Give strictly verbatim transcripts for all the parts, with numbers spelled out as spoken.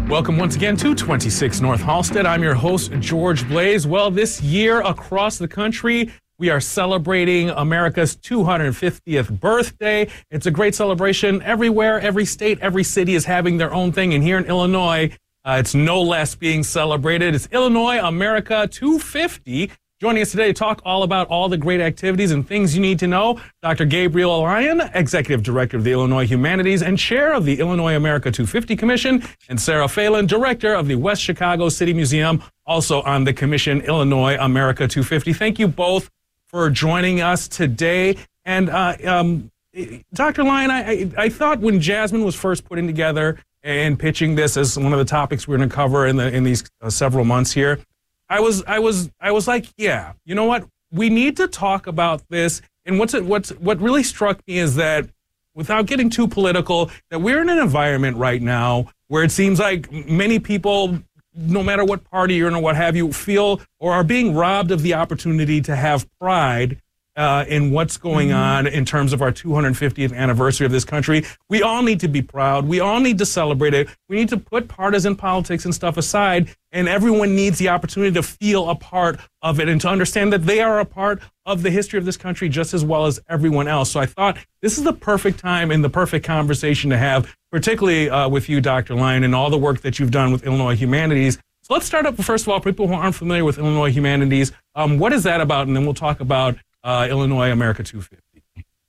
Welcome once again to twenty-six North Halsted. I'm your host, George Blaze. Well, this year across the country, we are celebrating America's two hundred fiftieth birthday. It's a great celebration everywhere. Every state, every city is having their own thing. And here in Illinois, uh, it's no less being celebrated. It's Illinois America two fifty. Joining us today to talk all about all the great activities and things you need to know, Doctor Gabriel Lyon, Executive Director of the Illinois Humanities and Chair of the Illinois America two fifty Commission, and Sarah Phelan, Director of the West Chicago City Museum, also on the Commission, Illinois America two fifty. Thank you both for joining us today. And uh, um, Doctor Lyon, I, I, I thought when Jasmine was first putting together and pitching this as one of the topics we're going to cover in the in these uh, several months here, I was, I was, I was like, yeah, you know what? We need to talk about this. And what's it, what's, what really struck me is that, without getting too political, that we're in an environment right now where it seems like many people, no matter what party you're in or what have you, feel or are being robbed of the opportunity to have pride uh, in what's going on in terms of our two hundred fiftieth anniversary of this country. We all need to be proud. We all need to celebrate it. We need to put partisan politics and stuff aside, and everyone needs the opportunity to feel a part of it and to understand that they are a part of the history of this country just as well as everyone else. So I thought this is the perfect time and the perfect conversation to have, particularly uh, with you, Doctor Lyon, and all the work that you've done with Illinois Humanities. So let's start up, first of all, people who aren't familiar with Illinois Humanities. Um, what is that about? And then we'll talk about uh, Illinois America two fifty.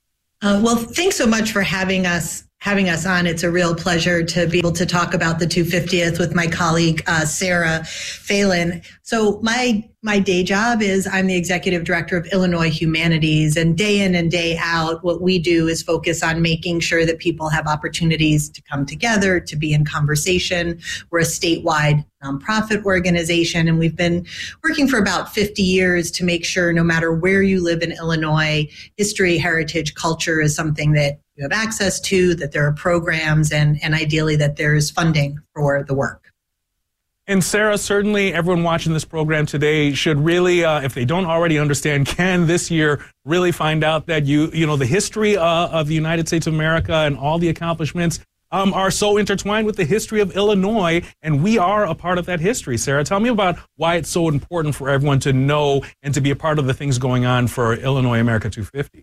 Uh, well, thanks so much for having us having us on. It's a real pleasure to be able to talk about the two hundred fiftieth with my colleague, uh, Sarah Phelan. So my my day job is I'm the Executive Director of Illinois Humanities, and day in and day out, what we do is focus on making sure that people have opportunities to come together, to be in conversation. We're a statewide nonprofit organization, and we've been working for about fifty years to make sure no matter where you live in Illinois, history, heritage, culture is something that you have access to, that there are programs, and, and ideally that there's funding for the work. And Sarah, certainly everyone watching this program today should really, uh, if they don't already understand, can this year really find out that you, you know, the history uh, of the United States of America and all the accomplishments um, are so intertwined with the history of Illinois, and we are a part of that history. Sarah, tell me about why it's so important for everyone to know and to be a part of the things going on for Illinois America two fifty.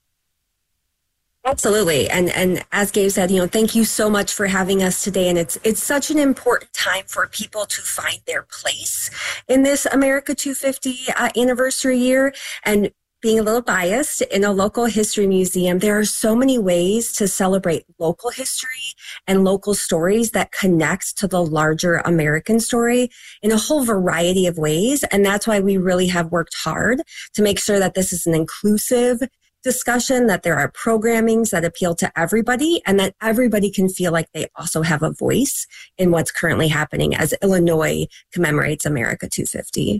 Absolutely. And and as Gabe said, you know, thank you so much for having us today. And it's it's such an important time for people to find their place in this America two fifty uh, anniversary year. And being a little biased, in a local history museum, there are so many ways to celebrate local history and local stories that connect to the larger American story in a whole variety of ways. And that's why we really have worked hard to make sure that this is an inclusive discussion, that there are programmings that appeal to everybody, and that everybody can feel like they also have a voice in what's currently happening as Illinois commemorates America two fifty.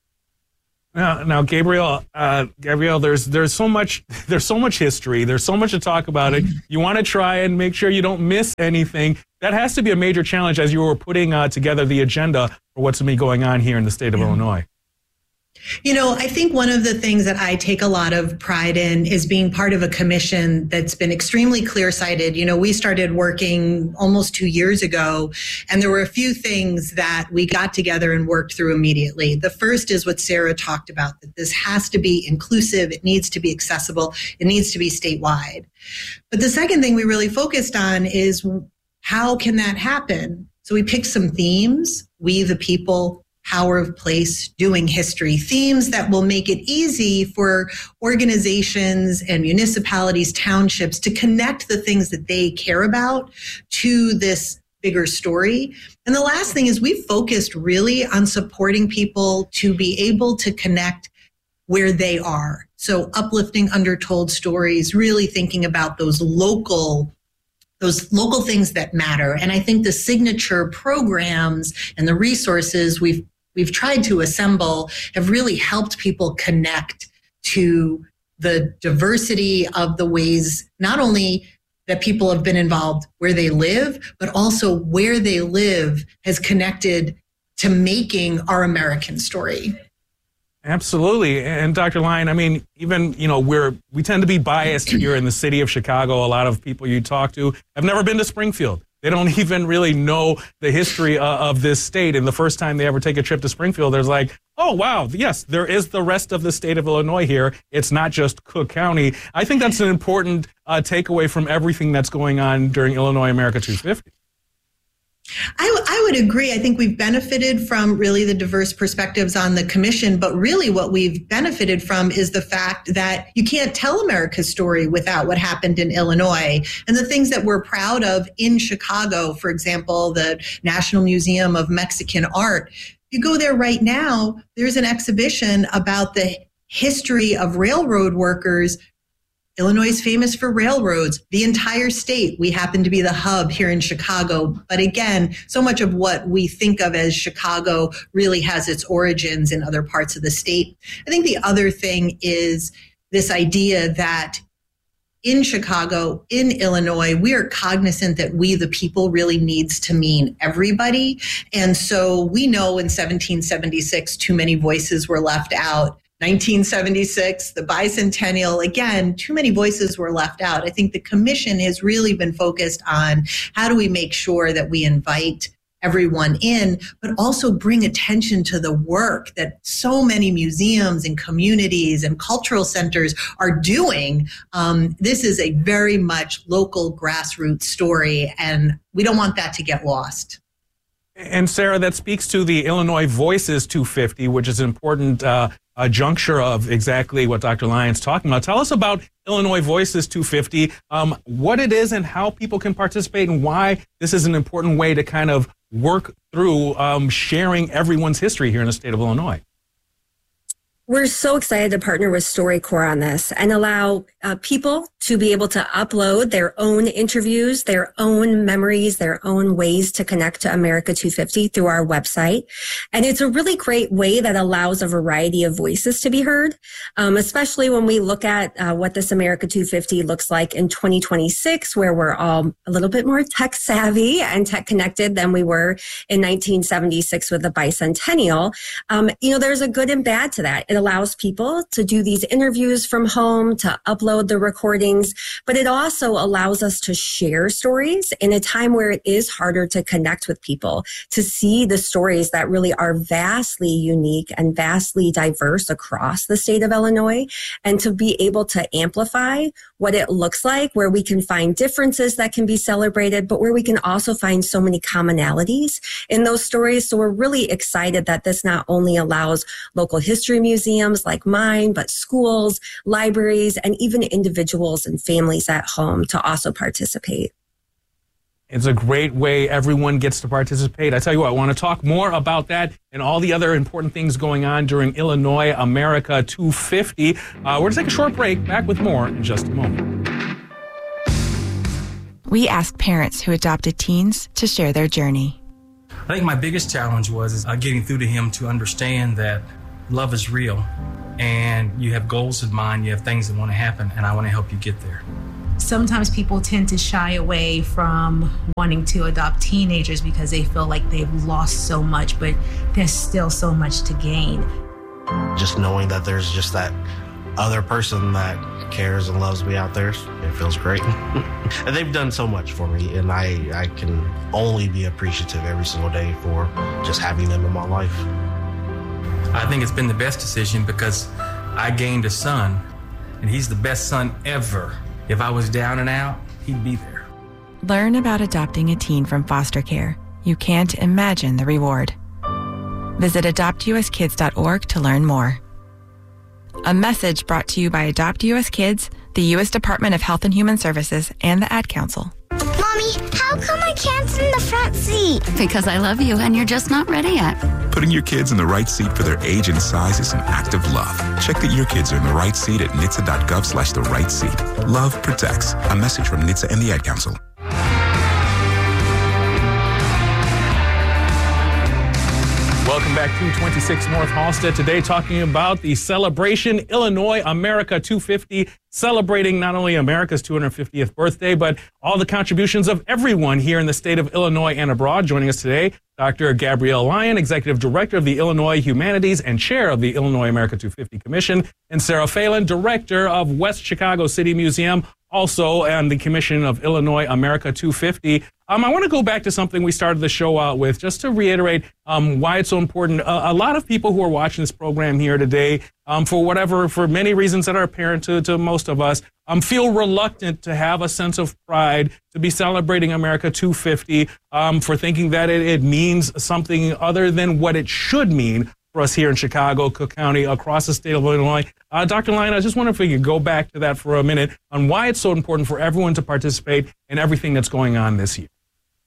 Now, now, Gabriel, uh, Gabriel, there's there's so much there's so much history. There's so much to talk about it. You want to try and make sure you don't miss anything. That has to be a major challenge as you were putting uh, together the agenda for what's going to be going on here in the state of yeah. Illinois. You know, I think one of the things that I take a lot of pride in is being part of a commission that's been extremely clear-sighted. You know, we started working almost two years ago, and there were a few things that we got together and worked through immediately. The first is what Sarah talked about, that this has to be inclusive, it needs to be accessible, it needs to be statewide. But the second thing we really focused on is how can that happen? So we picked some themes, we the people, power of place, doing history, themes that will make it easy for organizations and municipalities, townships to connect the things that they care about to this bigger story. And the last thing is we focused really on supporting people to be able to connect where they are. So uplifting undertold stories, really thinking about those local those local things that matter. And I think the signature programs and the resources we've we've tried to assemble have really helped people connect to the diversity of the ways, not only that people have been involved where they live, but also where they live has connected to making our American story. Absolutely. And Doctor Lyon, I mean, even, you know, we're, we tend to be biased here in the city of Chicago. A lot of people you talk to have never been to Springfield. They don't even really know the history uh, of this state. And the first time they ever take a trip to Springfield, there's like, oh, wow, yes, there is the rest of the state of Illinois here. It's not just Cook County. I think that's an important uh, takeaway from everything that's going on during Illinois America two fifty. I, w- I would agree. I think we've benefited from really the diverse perspectives on the commission, but really what we've benefited from is the fact that you can't tell America's story without what happened in Illinois. And the things that we're proud of in Chicago, for example, the National Museum of Mexican Art, if you go there right now, there's an exhibition about the history of railroad workers. Illinois is famous for railroads, the entire state. We happen to be the hub here in Chicago. But again, so much of what we think of as Chicago really has its origins in other parts of the state. I think the other thing is this idea that in Chicago, in Illinois, we are cognizant that we, the people, really needs to mean everybody. And so we know in seventeen seventy-six, too many voices were left out. nineteen seventy-six, the bicentennial, again, too many voices were left out. I think the commission has really been focused on how do we make sure that we invite everyone in, but also bring attention to the work that so many museums and communities and cultural centers are doing. Um, this is a very much local grassroots story, and we don't want that to get lost. And Sarah, that speaks to the Illinois Voices two fifty, which is an important uh, a juncture of exactly what Doctor Lyon's talking about. Tell us about Illinois Voices two fifty, um, what it is and how people can participate and why this is an important way to kind of work through um, sharing everyone's history here in the state of Illinois. We're so excited to partner with StoryCorps on this and allow uh, people to be able to upload their own interviews, their own memories, their own ways to connect to America two fifty through our website. And it's a really great way that allows a variety of voices to be heard, um, especially when we look at uh, what this America two fifty looks like in twenty twenty-six, where we're all a little bit more tech savvy and tech connected than we were in nineteen seventy-six with the bicentennial. Um, you know, there's a good and bad to that. It allows people to do these interviews from home, to upload the recordings, but it also allows us to share stories in a time where it is harder to connect with people, to see the stories that really are vastly unique and vastly diverse across the state of Illinois, and to be able to amplify what it looks like, where we can find differences that can be celebrated, but where we can also find so many commonalities in those stories. So we're really excited that this not only allows local history museums like mine, but schools, libraries, and even individuals and families at home to also participate. It's a great way everyone gets to participate. I tell you what, I want to talk more about that and all the other important things going on during Illinois America two fifty. Uh, we're going to take a short break. Back with more in just a moment. We asked parents who adopted teens to share their journey. I think my biggest challenge was is, uh, getting through to him to understand that love is real and you have goals in mind, you have things that want to happen, and I want to help you get there. Sometimes people tend to shy away from wanting to adopt teenagers because they feel like they've lost so much, but there's still so much to gain. Just knowing that there's just that other person that cares and loves me out there, it feels great. And they've done so much for me, and I, I can only be appreciative every single day for just having them in my life. I think it's been the best decision because I gained a son, and he's the best son ever. If I was down and out, he'd be there. Learn about adopting a teen from foster care. You can't imagine the reward. Visit adopt u s kids dot org to learn more. A message brought to you by Adopt U S Kids, the U S Department of Health and Human Services, and the Ad Council. Mommy, how come I can't sit in the front seat? Because I love you and you're just not ready yet. Putting your kids in the right seat for their age and size is an act of love. Check that your kids are in the right seat at N H T S A dot gov slash the right seat. Love protects. A message from N H T S A and the Ad Council. Welcome back to twenty-six North Halstead. Today talking about the celebration, Illinois America two fifty, celebrating not only America's two hundred fiftieth birthday, but all the contributions of everyone here in the state of Illinois and abroad. Joining us today, Doctor Gabrielle Lyon, Executive Director of the Illinois Humanities and Chair of the Illinois America two fifty Commission, and Sarah Phelan, Director of West Chicago City Museum. also on the Commission of Illinois America two fifty. Um, I want to go back to something we started the show out with, just to reiterate um, why it's so important. Uh, a lot of people who are watching this program here today, um, for whatever, for many reasons that are apparent to, to most of us, um, feel reluctant to have a sense of pride, to be celebrating America two fifty, um, for thinking that it, it means something other than what it should mean for us here in Chicago, Cook County, across the state of Illinois. Uh, Doctor Lyon, I just wonder if we could go back to that for a minute on why it's so important for everyone to participate in everything that's going on this year.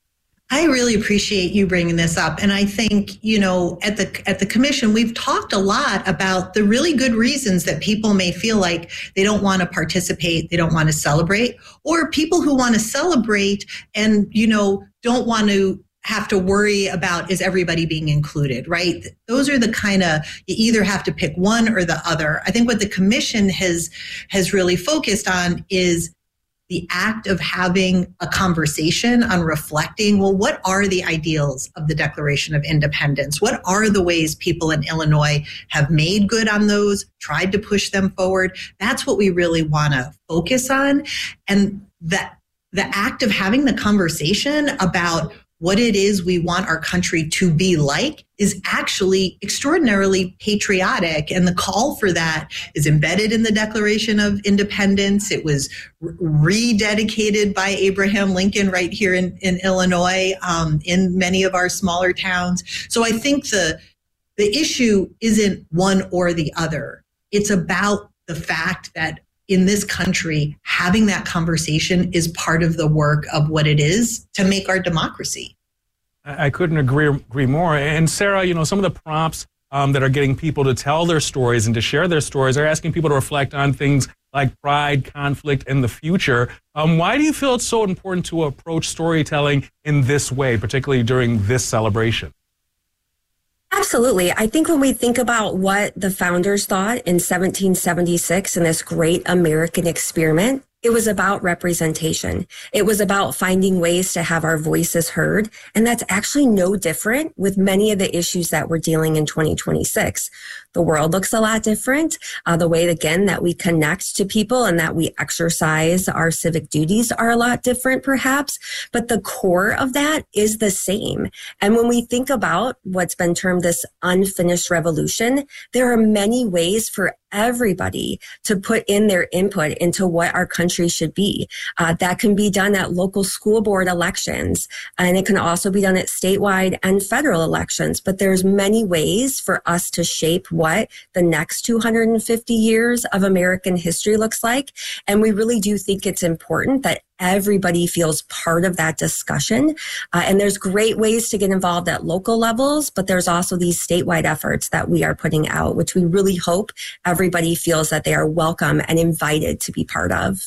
I really appreciate you bringing this up. And I think, you know, at the at the commission, we've talked a lot about the really good reasons that people may feel like they don't want to participate, they don't want to celebrate, or people who want to celebrate and, you know, don't want to have to worry about, is everybody being included, right? Those are the kind of, you either have to pick one or the other. I think what the commission has has really focused on is the act of having a conversation on reflecting, well, what are the ideals of the Declaration of Independence? What are the ways people in Illinois have made good on those, tried to push them forward? That's what we really want to focus on. And that the act of having the conversation about what it is we want our country to be like is actually extraordinarily patriotic. And the call for that is embedded in the Declaration of Independence. It was rededicated by Abraham Lincoln right here in, in Illinois, um, in many of our smaller towns. So I think the, the issue isn't one or the other. It's about the fact that in this country, having that conversation is part of the work of what it is to make our democracy. I couldn't agree agree more. And Sarah, you know, some of the prompts um, that are getting people to tell their stories and to share their stories are asking people to reflect on things like pride, conflict, and the future. Um, why do you feel it's so important to approach storytelling in this way, particularly during this celebration? Absolutely. I think when we think about what the founders thought in seventeen seventy-six in this great American experiment, it was about representation. It was about finding ways to have our voices heard. And that's actually no different with many of the issues that we're dealing in twenty twenty-six. The world looks a lot different. Uh, the way, again, that we connect to people and that we exercise our civic duties are a lot different, perhaps. But the core of that is the same. And when we think about what's been termed this unfinished revolution, there are many ways for everybody to put in their input into what our country should be. Uh, that can be done at local school board elections, and it can also be done at statewide and federal elections. But there's many ways for us to shape what the next two hundred fifty years of American history looks like. And we really do think it's important that everybody feels part of that discussion. Uh, and there's great ways to get involved at local levels, but there's also these statewide efforts that we are putting out, which we really hope everybody feels that they are welcome and invited to be part of.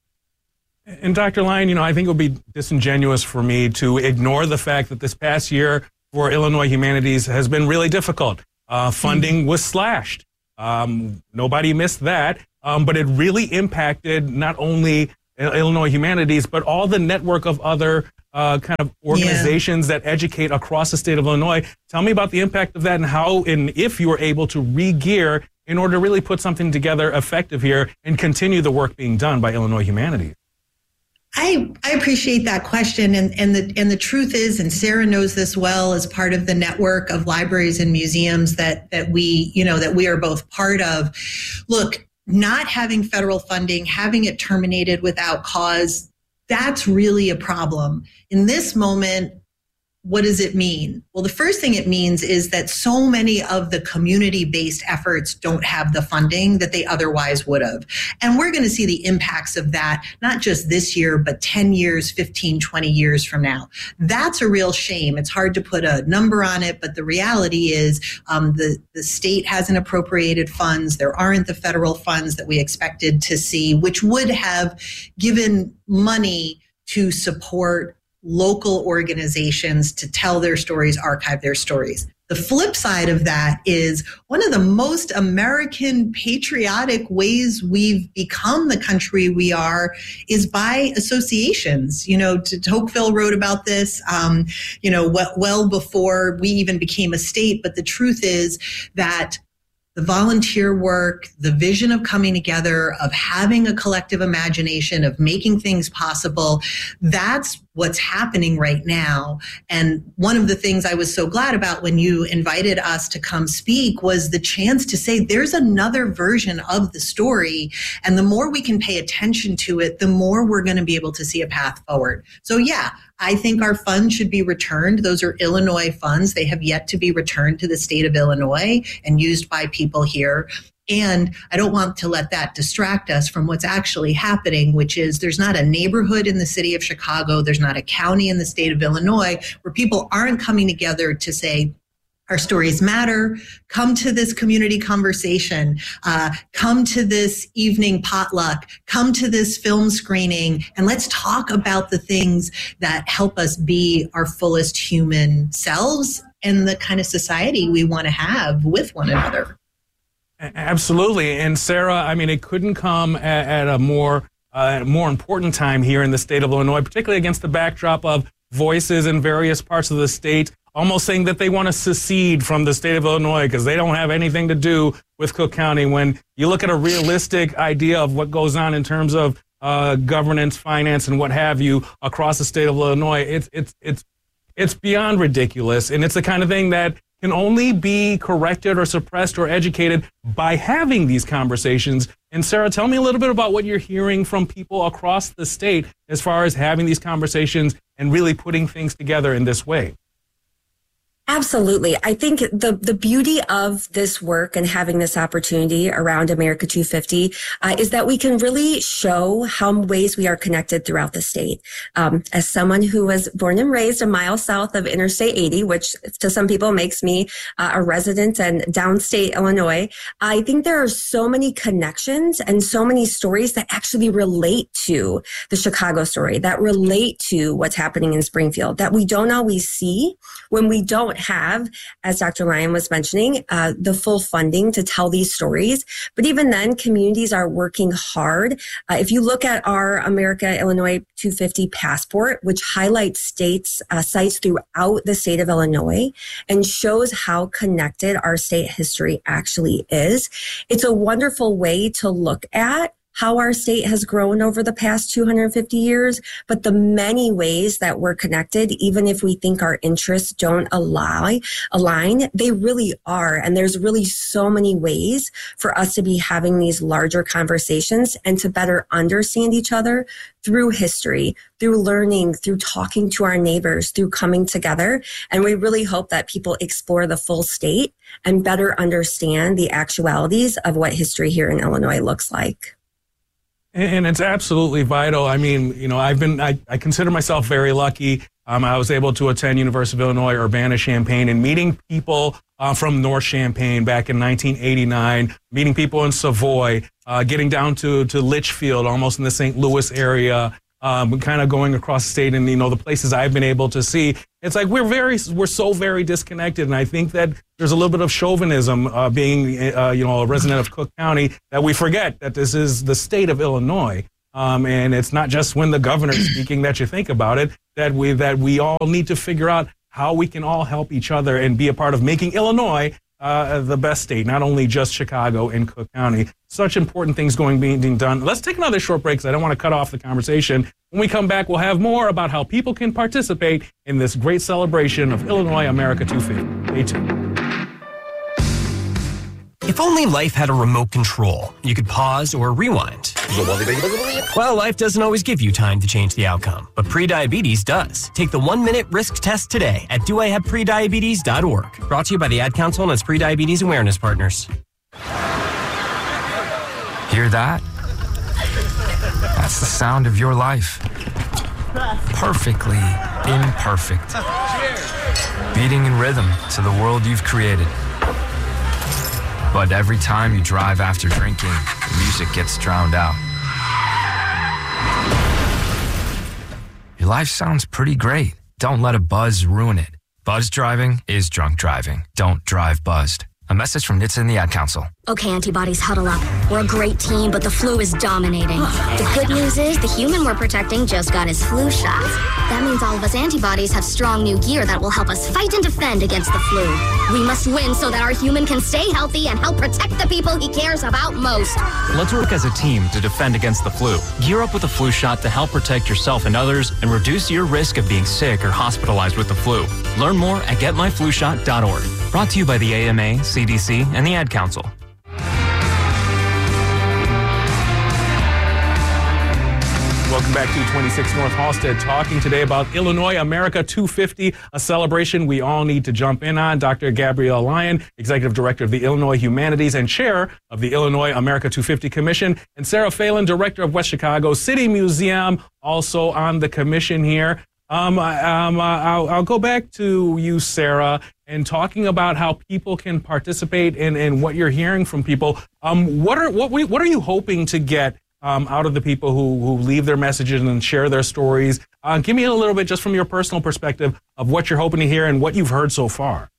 And Doctor Lyon, you know, I think it would be disingenuous for me to ignore the fact that this past year for Illinois Humanities has been really difficult. Uh, funding was slashed. Um, nobody missed that, um, but it really impacted not only Illinois Humanities, but all the network of other uh, kind of organizations yeah. that educate across the state of Illinois. Tell me about the impact of that and how and if you were able to re-gear in order to really put something together effective here and continue the work being done by Illinois Humanities. I, I appreciate that question. And, and, the, and the truth is, and Sarah knows this well, as part of the network of libraries and museums that, that we, you know, that we are both part of. Look, not having federal funding, having it terminated without cause, that's really a problem. In this moment, what does it mean? Well, the first thing it means is that so many of the community-based efforts don't have the funding that they otherwise would have. And we're going to see the impacts of that, not just this year, but ten years, fifteen, twenty years from now. That's a real shame. It's hard to put a number on it, but the reality is um, the, the state hasn't appropriated funds. There aren't the federal funds that we expected to see, which would have given money to support local organizations to tell their stories, archive their stories. The flip side of that is one of the most American patriotic ways we've become the country we are is by associations. You know, Tocqueville wrote about this, um, you know, well, well before we even became a state. But the truth is that the volunteer work, the vision of coming together, of having a collective imagination, of making things possible, that's what's happening right now. And one of the things I was so glad about when you invited us to come speak was the chance to say there's another version of the story. And the more we can pay attention to it, the more we're going to be able to see a path forward. So yeah, I think our funds should be returned. Those are Illinois funds. They have yet to be returned to the state of Illinois and used by people here. And I don't want to let that distract us from what's actually happening, which is there's not a neighborhood in the city of Chicago, there's not a county in the state of Illinois where people aren't coming together to say, our stories matter, come to this community conversation, uh, come to this evening potluck, come to this film screening, and let's talk about the things that help us be our fullest human selves and the kind of society we want to have with one another. Absolutely. And Sarah, I mean, it couldn't come at, at a more uh, more important time here in the state of Illinois, particularly against the backdrop of voices in various parts of the state almost saying that they want to secede from the state of Illinois because they don't have anything to do with Cook County. When you look at a realistic idea of what goes on in terms of uh, governance, finance, and what have you across the state of Illinois, it's it's it's it's beyond ridiculous. And it's the kind of thing that can only be corrected or suppressed or educated by having these conversations. And Sarah, tell me a little bit about what you're hearing from people across the state as far as having these conversations and really putting things together in this way. Absolutely. I think the, the beauty of this work and having this opportunity around America two fifty uh, is that we can really show how ways we are connected throughout the state. Um, as someone who was born and raised a mile south of Interstate eighty, which to some people makes me uh, a resident and downstate Illinois, I think there are so many connections and so many stories that actually relate to the Chicago story, that relate to what's happening in Springfield, that we don't always see when we don't have, as Doctor Lyon was mentioning, uh, the full funding to tell these stories. But even then, communities are working hard. Uh, if you look at our America Illinois two fifty passport, which highlights states, uh, sites throughout the state of Illinois and shows how connected our state history actually is, it's a wonderful way to look at how our state has grown over the past two hundred fifty years, but the many ways that we're connected, even if we think our interests don't align, align, they really are. And there's really so many ways for us to be having these larger conversations and to better understand each other through history, through learning, through talking to our neighbors, through coming together. And we really hope that people explore the full state and better understand the actualities of what history here in Illinois looks like. And it's absolutely vital. I mean, you know, I've been, I, I consider myself very lucky. Um, I was able to attend University of Illinois Urbana-Champaign and meeting people uh, from North Champaign back in nineteen eighty-nine, meeting people in Savoy, uh, getting down to, to Litchfield, almost in the Saint Louis area, um, kind of going across the state and, you know, the places I've been able to see. It's like we're very, we're so very disconnected. And I think that there's a little bit of chauvinism uh, being, uh, you know, a resident of Cook County that we forget that this is the state of Illinois. Um, and it's not just when the governor's speaking that you think about it, that we, that we all need to figure out how we can all help each other and be a part of making Illinois uh, the best state, not only just Chicago and Cook County. Such important things going being done. Let's take another short break because I don't want to cut off the conversation. When we come back, we'll have more about how people can participate in this great celebration of Illinois America two fifty. Stay tuned. If only life had a remote control, you could pause or rewind. Well, life doesn't always give you time to change the outcome, but prediabetes does. Take the one-minute risk test today at do I have prediabetes dot org. Brought to you by the Ad Council and its prediabetes awareness partners. Hear that? That's the sound of your life. Perfectly imperfect. Beating in rhythm to the world you've created. But every time you drive after drinking, the music gets drowned out. Your life sounds pretty great. Don't let a buzz ruin it. Buzz driving is drunk driving. Don't drive buzzed. A message from N H T S A and the Ad Council. Okay, antibodies, huddle up. We're a great team, but the flu is dominating. The good news is the human we're protecting just got his flu shot. That means all of us antibodies have strong new gear that will help us fight and defend against the flu. We must win so that our human can stay healthy and help protect the people he cares about most. Let's work as a team to defend against the flu. Gear up with a flu shot to help protect yourself and others and reduce your risk of being sick or hospitalized with the flu. Learn more at get my flu shot dot org. Brought to you by the A M A, C D C, and the Ad Council. Welcome back to twenty-six North Halsted, talking today about Illinois America two fifty, a celebration we all need to jump in on. Doctor Gabrielle Lyon, Executive Director of the Illinois Humanities and Chair of the Illinois America two fifty Commission, and Sarah Phelan, Director of West Chicago City Museum, also on the commission here. Um, um, uh, I'll, I'll go back to you, Sarah, and talking about how people can participate in, in what you're hearing from people. Um, what are what we, what are you hoping to get um, out of the people who, who leave their messages and share their stories? Uh, give me a little bit just from your personal perspective of what you're hoping to hear and what you've heard so far.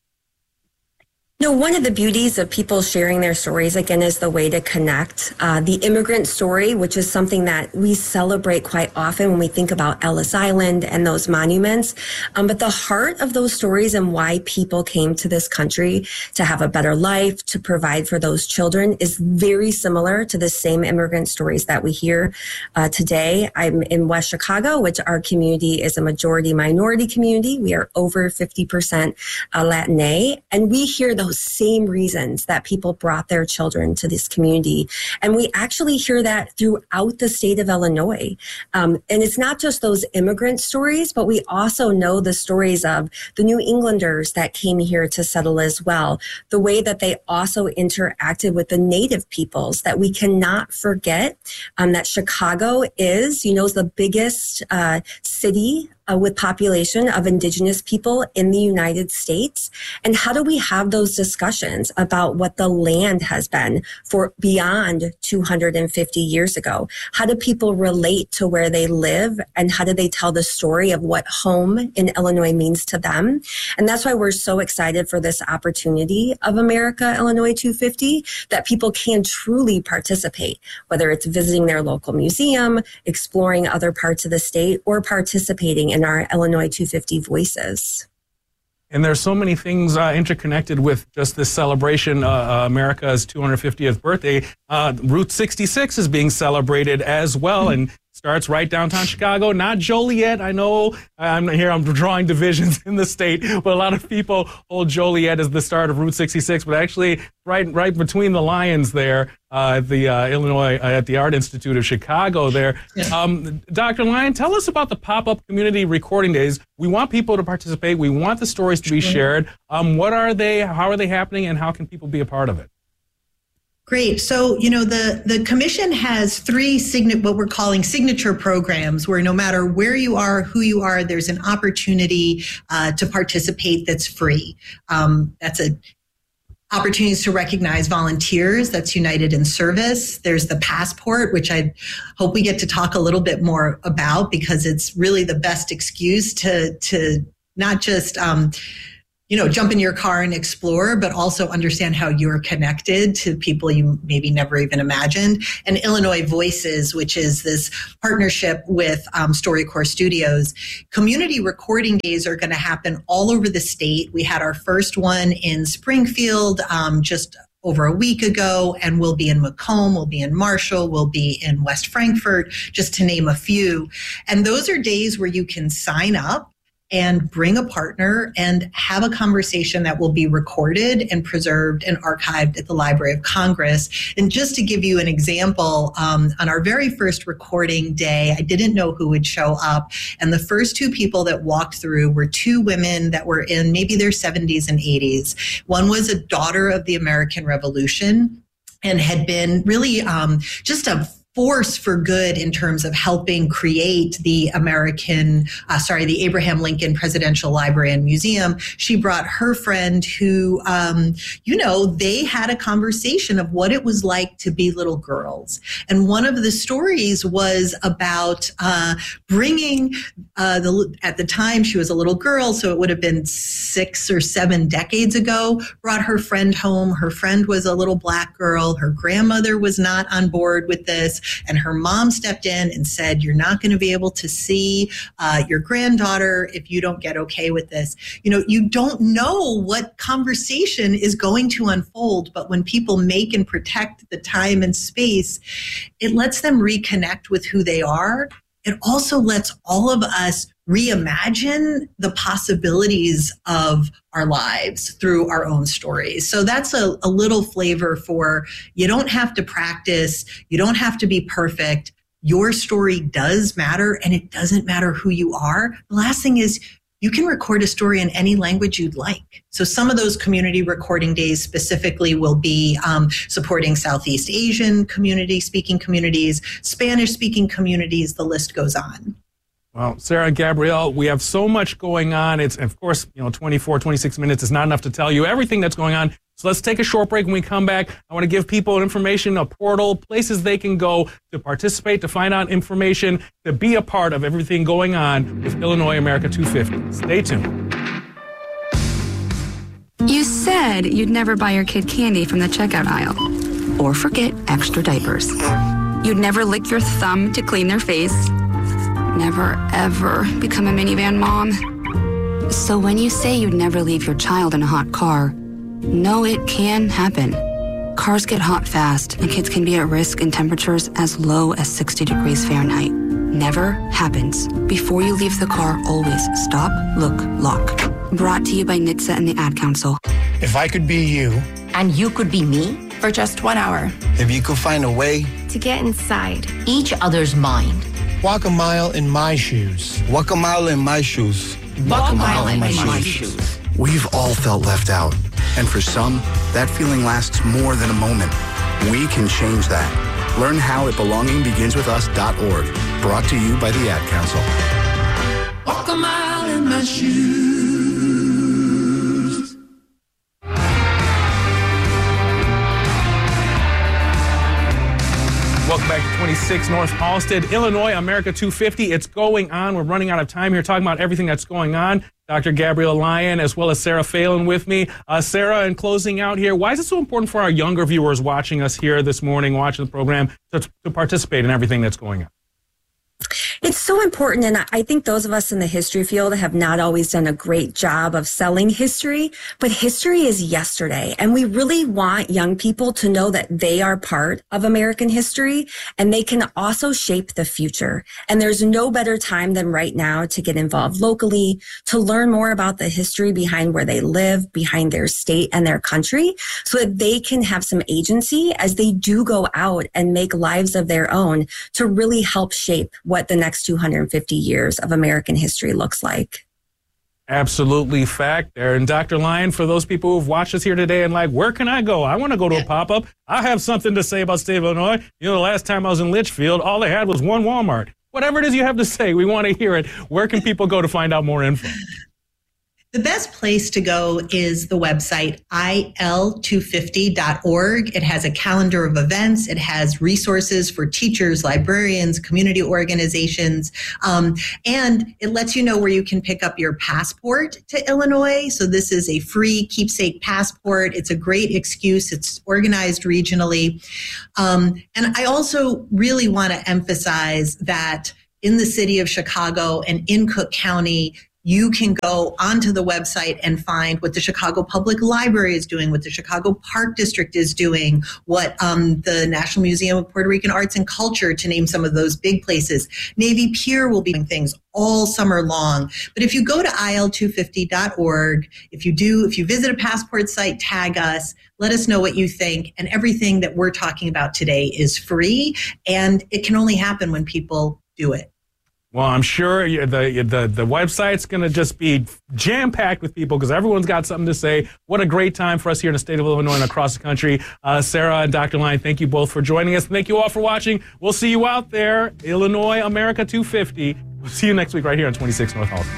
No, one of the beauties of people sharing their stories, again, is the way to connect. Uh, the immigrant story, which is something that we celebrate quite often when we think about Ellis Island and those monuments. Um, but the heart of those stories and why people came to this country to have a better life, to provide for those children, is very similar to the same immigrant stories that we hear uh, today. I'm in West Chicago, which our community is a majority minority community. We are over fifty percent uh, Latinx, and we hear those same reasons that people brought their children to this community. And we actually hear that throughout the state of Illinois. Um, and it's not just those immigrant stories, but we also know the stories of the New Englanders that came here to settle as well. The way that they also interacted with the native peoples, that we cannot forget um, that Chicago is, you know, the biggest uh, city Uh, with population of indigenous people in the United States. And how do we have those discussions about what the land has been for beyond two hundred fifty years ago? How do people relate to where they live, and how do they tell the story of what home in Illinois means to them? And that's why we're so excited for this opportunity of America Illinois two fifty, that people can truly participate, whether it's visiting their local museum, exploring other parts of the state, or participating in our Illinois two fifty Voices. And there's so many things uh, interconnected with just this celebration, uh, uh, America's two hundred fiftieth birthday. Uh, Route sixty-six is being celebrated as well, and starts right downtown Chicago, not Joliet. I know I'm here, I'm drawing divisions in the state, but a lot of people hold Joliet as the start of Route sixty-six, but actually right right between the lions there, uh, at the uh, Illinois, uh, at the Art Institute of Chicago there. Um, Doctor Lyon, tell us about the pop-up community recording days. We want people to participate. We want the stories to be shared. Um, what are they? How are they happening? And how can people be a part of it? Great. So, you know, the, the commission has three sign- what we're calling signature programs, where no matter where you are, who you are, there's an opportunity uh, to participate that's free. Um, that's a opportunities to recognize volunteers. That's United in Service. There's the Passport, which I hope we get to talk a little bit more about, because it's really the best excuse to to not just um, you know, jump in your car and explore, but also understand how you're connected to people you maybe never even imagined. And Illinois Voices, which is this partnership with um, StoryCorps Studios. Community recording days are going to happen all over the state. We had our first one in Springfield um, just over a week ago, and we'll be in Macomb, we'll be in Marshall, we'll be in West Frankfort, just to name a few. And those are days where you can sign up and bring a partner and have a conversation that will be recorded and preserved and archived at the Library of Congress. And just to give you an example, um, on our very first recording day, I didn't know who would show up. And the first two people that walked through were two women that were in maybe their seventies and eighties. One was a daughter of the American Revolution and had been really um, just a force for good in terms of helping create the American, uh, sorry, the Abraham Lincoln Presidential Library and Museum. She brought her friend who, um, you know, they had a conversation of what it was like to be little girls. And one of the stories was about uh, bringing, uh, the at the time she was a little girl, so it would have been six or seven decades ago, brought her friend home. Her friend was a little black girl. Her grandmother was not on board with this. And her mom stepped in and said, you're not going to be able to see uh, your granddaughter if you don't get okay with this. You know, you don't know what conversation is going to unfold, but when people make and protect the time and space, it lets them reconnect with who they are. It also lets all of us reimagine the possibilities of our lives through our own stories. So that's a, a little flavor for, you don't have to practice, you don't have to be perfect. Your story does matter, and it doesn't matter who you are. The last thing is, you can record a story in any language you'd like. So some of those community recording days specifically will be um, supporting Southeast Asian community speaking communities, Spanish speaking communities, the list goes on. Well, Sarah and Gabrielle, we have so much going on. It's, of course, you know, twenty-four, twenty-six minutes is not enough to tell you everything that's going on. So let's take a short break. When we come back, I want to give people information, a portal, places they can go to participate, to find out information, to be a part of everything going on with Illinois America two fifty. Stay tuned. You said you'd never buy your kid candy from the checkout aisle or forget extra diapers. You'd never lick your thumb to clean their face. Never, ever become a minivan mom. So when you say you'd never leave your child in a hot car, know it can happen. Cars get hot fast, and kids can be at risk in temperatures as low as sixty degrees Fahrenheit. Never happens. Before you leave the car, always stop, look, lock. Brought to you by N H T S A and the Ad Council. If I could be you, and you could be me, for just one hour. If you could find a way to get inside each other's mind. Walk a mile in my shoes. Walk a mile in my shoes. Walk, Walk a mile, mile in, in my, my shoes. shoes. We've all felt left out. And for some, that feeling lasts more than a moment. We can change that. Learn how at belonging begins with us dot org. Brought to you by the Ad Council. Walk a mile in my shoes. Welcome back to twenty-six North Halsted, Illinois, America two fifty. It's going on. We're running out of time here talking about everything that's going on. Doctor Gabrielle Lyon, as well as Sarah Phelan with me. Uh, Sarah, in closing out here, why is it so important for our younger viewers watching us here this morning, watching the program, to, to participate in everything that's going on? It's so important, and I think those of us in the history field have not always done a great job of selling history, but history is yesterday, and we really want young people to know that they are part of American history, and they can also shape the future. And there's no better time than right now to get involved locally, to learn more about the history behind where they live, behind their state and their country, so that they can have some agency as they do go out and make lives of their own to really help shape what the next two hundred fifty years of American history looks like. Absolutely fact there. And Doctor Lyon, for those people who've watched us here today and like, where can I go? I want to go to a pop-up. I have something to say about state of Illinois. You know, the last time I was in Litchfield, all they had was one Walmart. Whatever it is you have to say, we want to hear it. Where can people go to find out more info? The best place to go is the website I L two fifty dot org. It has a calendar of events. It has resources for teachers, librarians, community organizations, um, and it lets you know where you can pick up your passport to Illinois. So this is a free keepsake passport. It's a great excuse. It's organized regionally. Um, and I also really want to emphasize that in the city of Chicago and in Cook County, you can go onto the website and find what the Chicago Public Library is doing, what the Chicago Park District is doing, what um, the National Museum of Puerto Rican Arts and Culture, to name some of those big places. Navy Pier will be doing things all summer long. But if you go to I L two fifty dot org, if you do, if you visit a passport site, tag us, let us know what you think. And everything that we're talking about today is free, and it can only happen when people do it. Well, I'm sure the the, the website's going to just be jam-packed with people because everyone's got something to say. What a great time for us here in the state of Illinois and across the country. Uh, Sarah and Doctor Lyon, thank you both for joining us. Thank you all for watching. We'll see you out there. Illinois America two fifty. We'll see you next week right here on twenty-six North Halsted.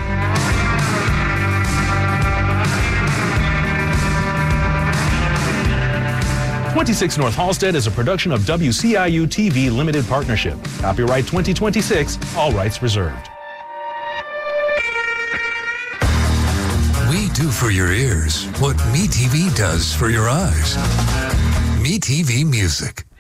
twenty-six North Halsted is a production of W C I U T V Limited Partnership. Copyright twenty twenty-six, all rights reserved. We do for your ears what MeTV does for your eyes. MeTV Music.